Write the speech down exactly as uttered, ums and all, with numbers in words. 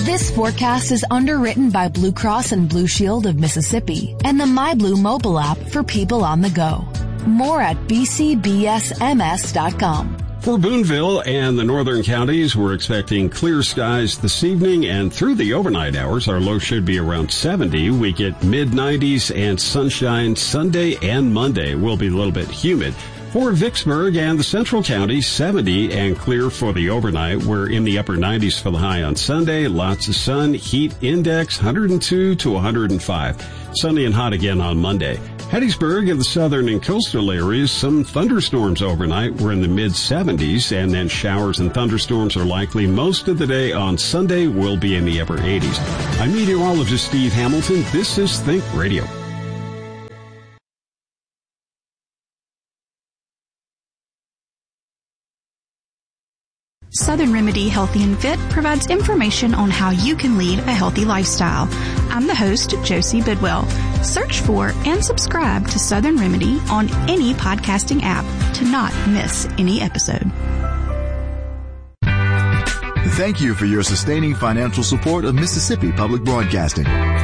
This forecast is underwritten by Blue Cross and Blue Shield of Mississippi and the MyBlue mobile app for people on the go. More at b c b s m s dot com. For Boonville and the northern counties, we're expecting clear skies this evening, and through the overnight hours, our low should be around seventy. We get mid nineties and sunshine Sunday and Monday. Will be a little bit humid. For Vicksburg and the central counties, seventy and clear for the overnight. We're in the upper nineties for the high on Sunday. Lots of sun. Heat index one hundred two to one hundred five. Sunny and hot again on Monday. Hattiesburg and the southern and coastal areas, some thunderstorms overnight. We're in the mid seventies, and then showers and thunderstorms are likely most of the day on Sunday. Will be in the upper eighties. I'm meteorologist Steve Hamilton. This is Think Radio. Southern Remedy Healthy and Fit provides information on how you can lead a healthy lifestyle. I'm the host, Josie Bidwell. Search for and subscribe to Southern Remedy on any podcasting app to not miss any episode. Thank you for your sustaining financial support of Mississippi Public Broadcasting.